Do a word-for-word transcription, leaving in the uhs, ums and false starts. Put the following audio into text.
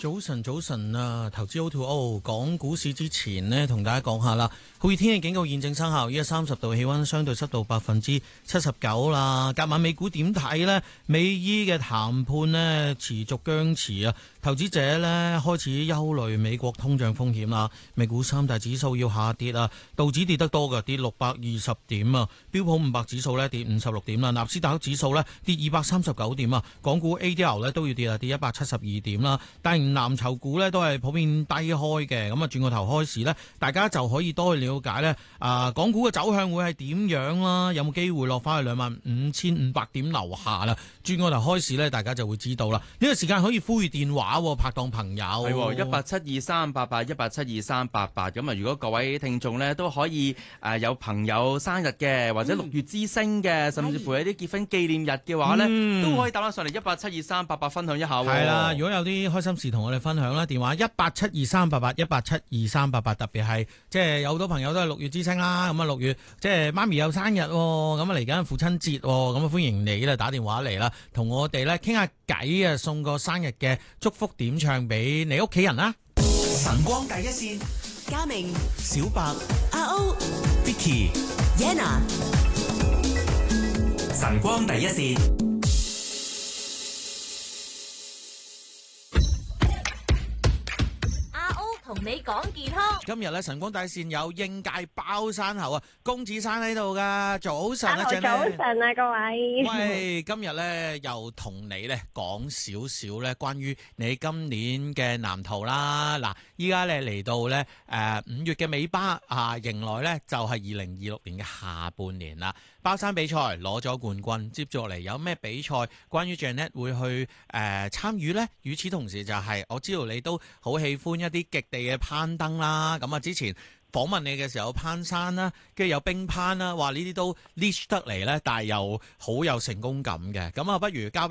早晨，早晨啊！投資 O to O， 講股市之前呢，同大家講下啦。酷熱天氣警告現正生效，依家三十度氣溫，相對濕度百分之七十九啦。隔晚美股點睇呢？美伊嘅談判呢持續僵持啊，投資者呢開始憂慮美國通脹風險啦。美股三大指數要下跌啊，道指跌得多㗎，跌六百二十點啊，標普五百指數呢跌五十六點啦，納斯達克指數呢跌二百三十九點啊，港股 A D R 呢都要跌啊，跌一百七十二點啦。但係藍籌股呢都係普遍低開嘅，咁啊轉個頭開市呢，大家就可以多去了解呢啊，港股嘅走向會係點樣啦？有冇機會落翻去兩萬五千五百點樓下啦？轉個頭開市呢，大家就會知道啦。呢個時間可以呼籲電話，拍檔朋友係一八七二三八八一八七二三八八。咁啊，如果各位聽眾呢都可以誒有朋友生日嘅，或者六月之星嘅，甚至乎有啲結婚紀念日嘅話呢，嗯、都可以打翻上嚟一八七二三八八分享一下。 係啦，如果有啲開心事同我哋分享啦，電話一八七二三八八一八七二三八八，特別係即係有好多朋友都係六月之星啦，咁啊六月即係媽咪有生日，咁啊嚟緊父親節，咁啊歡迎你咧打電話嚟啦，同我哋咧傾下偈啊，送個生日嘅祝福點唱俾你屋企人啦。 晨光第一線， 嘉明、 小白、 阿歐、 Vicky、 Yana， 晨光第一線。 同你講健康。 今日咧晨光大線有應屆包山猴啊，公子山喺度噶。早晨啊， 早晨啊，各位。 喂，今日咧又同你咧講少少咧關於你今年嘅藍圖啦。嗱，依家咧嚟到咧誒五月嘅尾巴啊，迎來咧就係二零二六年嘅下半年啦。包山比賽攞咗冠軍，接住落嚟有咩比賽關於 Janet 會去誒、呃、參與呢？與此同時就係、是、我知道你都好喜歡一啲極地嘅攀登啦。咁啊，之前訪問你嘅時候攀山啦，跟住有冰攀啦，話呢啲都 niche 得嚟呢，但係又好有成功感嘅。咁啊，不如交